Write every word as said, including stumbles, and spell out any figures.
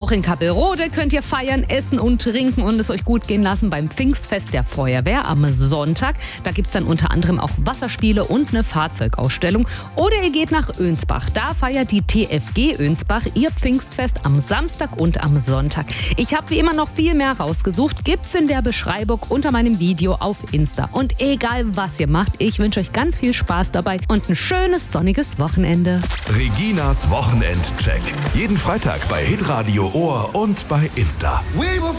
Auch in Kappelrode könnt ihr feiern, essen und trinken und es euch gut gehen lassen beim Pfingstfest der Feuerwehr am Sonntag. Da gibt es dann unter anderem auch Wasserspiele und eine Fahrzeugausstellung. Oder ihr geht nach Önsbach. Da feiert die T F G Önsbach ihr Pfingstfest am Samstag und am Sonntag. Ich habe wie immer noch viel mehr rausgesucht. Gibt's in der Beschreibung unter meinem Video auf Insta. Und egal was ihr macht, ich wünsche euch ganz viel Spaß dabei und ein schönes sonniges Wochenende. Reginas Wochenendcheck. Jeden Freitag bei Hitradio Ohr und bei Insta. We will